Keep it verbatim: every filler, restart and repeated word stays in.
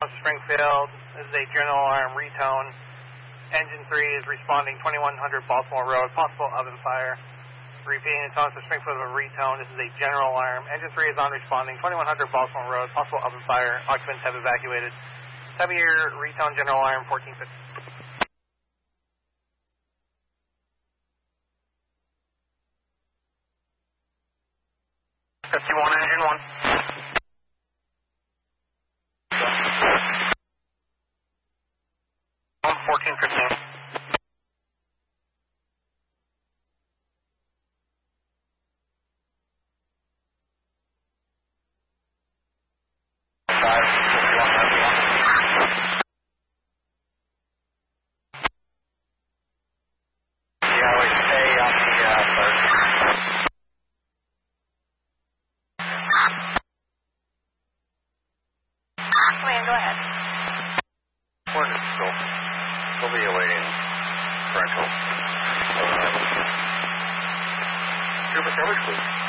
South Springfield. This is a general alarm retone. Engine three is responding twenty-one hundred Baltimore Road, possible oven fire. Repeating, South Springfield of a retone. This is a general alarm. Engine three is on responding twenty-one hundred Baltimore Road, possible oven fire. Occupants have evacuated. Have your retone general alarm fourteen fifty. fifty-one, engine one. fourteen fifteen. Go ahead. One is still, still be awaiting differential. Uh, Super coverage, please.